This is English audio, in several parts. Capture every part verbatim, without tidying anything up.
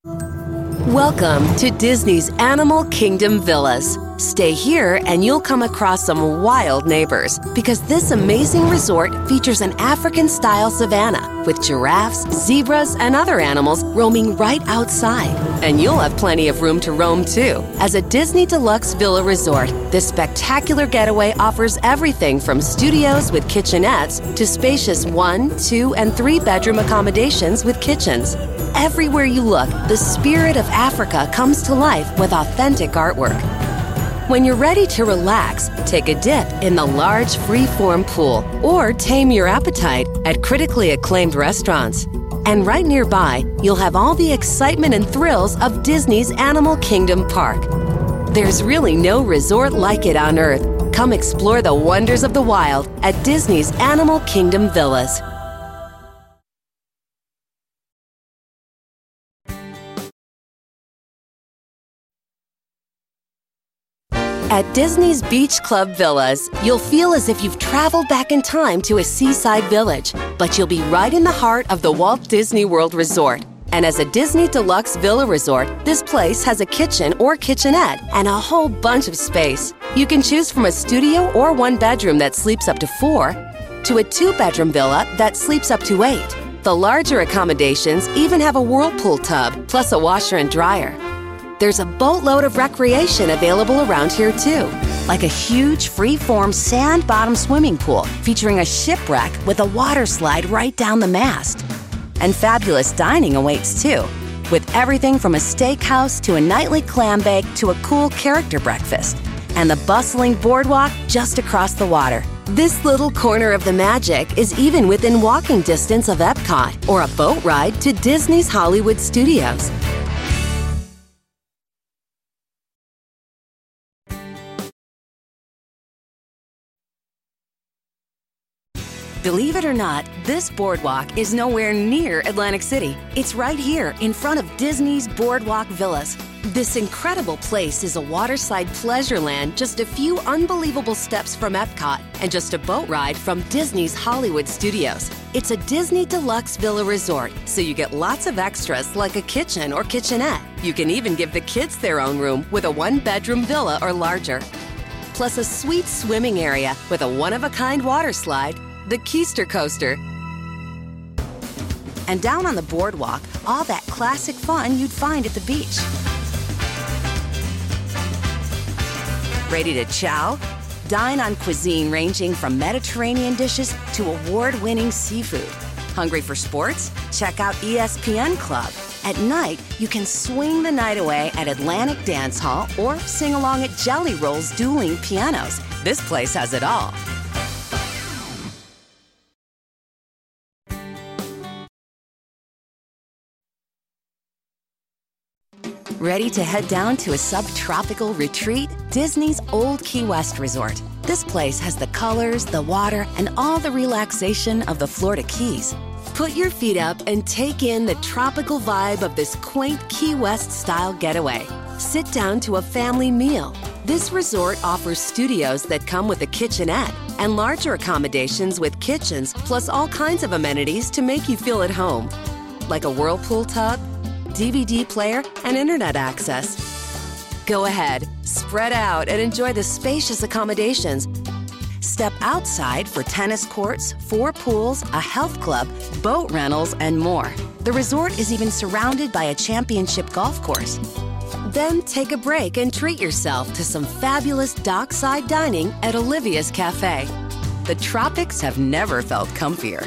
Welcome to Disney's Animal Kingdom Villas. Stay here and you'll come across some wild neighbors because this amazing resort features an African-style savanna with giraffes, zebras, and other animals roaming right outside. And you'll have plenty of room to roam too. As a Disney Deluxe Villa Resort, this spectacular getaway offers everything from studios with kitchenettes to spacious one, two, and three bedroom accommodations with kitchens. Everywhere you look, the spirit of Africa comes to life with authentic artwork. When you're ready to relax, take a dip in the large free-form pool or tame your appetite at critically acclaimed restaurants. And right nearby, you'll have all the excitement and thrills of Disney's Animal Kingdom Park. There's really no resort like it on Earth. Come explore the wonders of the wild at Disney's Animal Kingdom Villas. At Disney's Beach Club Villas, you'll feel as if you've traveled back in time to a seaside village, but you'll be right in the heart of the Walt Disney World Resort. And as a Disney Deluxe Villa Resort, this place has a kitchen or kitchenette and a whole bunch of space. You can choose from a studio or one bedroom that sleeps up to four to a two-bedroom villa that sleeps up to eight. The larger accommodations even have a whirlpool tub, plus a washer and dryer. There's a boatload of recreation available around here too, like a huge free-form sand-bottom swimming pool featuring a shipwreck with a water slide right down the mast. And fabulous dining awaits too, with everything from a steakhouse to a nightly clam bake to a cool character breakfast. And the bustling boardwalk just across the water. This little corner of the magic is even within walking distance of Epcot or a boat ride to Disney's Hollywood Studios. Believe it or not, this boardwalk is nowhere near Atlantic City. It's right here in front of Disney's Boardwalk Villas. This incredible place is a waterside pleasure land just a few unbelievable steps from Epcot and just a boat ride from Disney's Hollywood Studios. It's a Disney Deluxe Villa Resort, so you get lots of extras like a kitchen or kitchenette. You can even give the kids their own room with a one-bedroom villa or larger. Plus a sweet swimming area with a one-of-a-kind water slide, the Keister Coaster. And down on the boardwalk, all that classic fun you'd find at the beach. Ready to chow? Dine on cuisine ranging from Mediterranean dishes to award-winning seafood. Hungry for sports? Check out E S P N Club. At night, you can swing the night away at Atlantic Dance Hall or sing along at Jelly Roll's dueling pianos. This place has it all. Ready to head down to a subtropical retreat? Disney's Old Key West Resort. This place has the colors, the water, and all the relaxation of the Florida Keys. Put your feet up and take in the tropical vibe of this quaint Key West-style getaway. Sit down to a family meal. This resort offers studios that come with a kitchenette and larger accommodations with kitchens, plus all kinds of amenities to make you feel at home, like a whirlpool tub, D V D player, and internet access. Go ahead, spread out, and enjoy the spacious accommodations. Step outside for tennis courts, four pools, a health club, boat rentals, and more. The resort is even surrounded by a championship golf course. Then take a break and treat yourself to some fabulous dockside dining at Olivia's Cafe. The tropics have never felt comfier.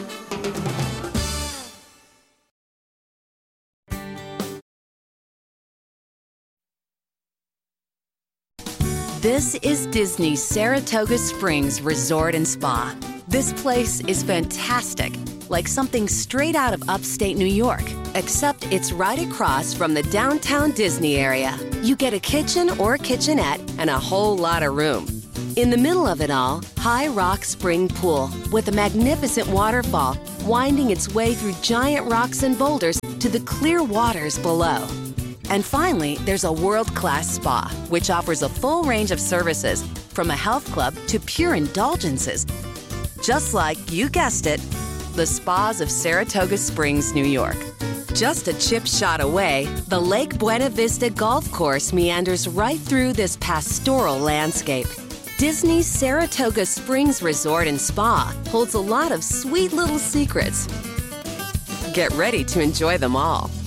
This is Disney's Saratoga Springs Resort and Spa. This place is fantastic, like something straight out of upstate New York, except it's right across from the downtown Disney area. You get a kitchen or kitchenette and a whole lot of room. In the middle of it all, High Rock Spring Pool with a magnificent waterfall winding its way through giant rocks and boulders to the clear waters below. And finally, there's a world-class spa, which offers a full range of services, from a health club to pure indulgences. Just like, you guessed it, the spas of Saratoga Springs, New York. Just a chip shot away, the Lake Buena Vista Golf Course meanders right through this pastoral landscape. Disney's Saratoga Springs Resort and Spa holds a lot of sweet little secrets. Get ready to enjoy them all.